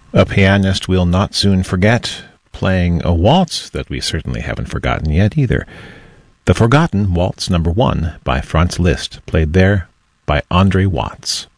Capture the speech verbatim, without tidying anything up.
A pianist we'll not soon forget, playing a waltz that we certainly haven't forgotten yet either. The Forgotten Waltz Number One by Franz Liszt, played there by Andre Watts.